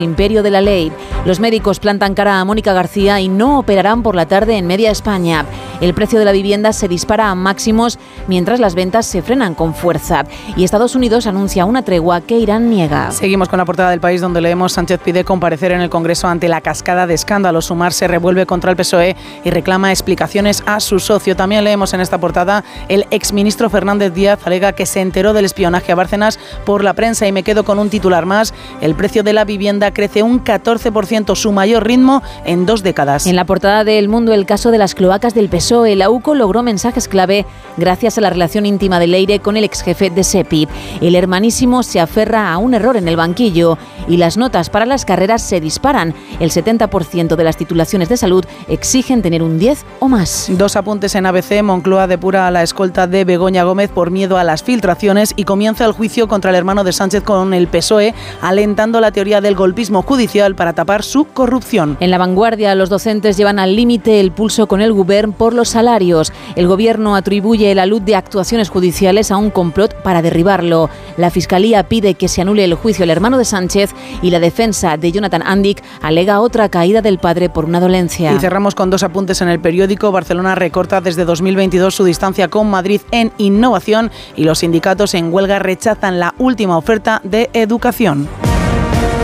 Imperio de la ley. Los médicos plantan cara a Mónica García y no operarán por la tarde en media España. El precio de la vivienda se dispara a máximos mientras las ventas se frenan con fuerza. Y Estados Unidos anuncia una tregua que Irán niega. Seguimos con la portada del País, donde leemos: Sánchez pide comparecer en el Congreso ante la cascada de escándalos. Sumar se revuelve contra el PSOE y reclama explicaciones a su socio. También leemos en esta portada: el exministro Fernández Díaz alega que se enteró del espionaje a Bárcenas por la prensa. Y me quedo con un titular más: el precio de la vivienda crece un 14%, su mayor ritmo en 2 décadas. En la portada de El Mundo, el caso de las cloacas del PSOE. La UCO logró mensajes clave gracias a la relación íntima de Leire con el exjefe de SEPI. El hermanísimo se aferra a un error en el banquillo y las notas para las carreras se disparan. El 70% de las titulaciones de salud exigen tener un 10 o más. 2 apuntes en ABC. Moncloa depura a la escolta de Begoña Gómez por miedo a las filtraciones y comienza el juicio contra el hermano de Sánchez con el PSOE, alentando la teoría del golpismo judicial para tapar su corrupción. En La Vanguardia, los docentes llevan al límite el pulso con el Govern por los salarios. El Gobierno atribuye la luz de actuaciones judiciales a un complot para derribarlo. La Fiscalía pide que se anule el juicio al hermano de Sánchez y la defensa de Jonathan Andic alega otra caída del padre por una dolencia. Y cerramos con 2 apuntes en El Periódico. Barcelona recorta desde 2022 su distancia con Madrid en innovación y los sindicatos en huelga rechazan la última oferta de educación.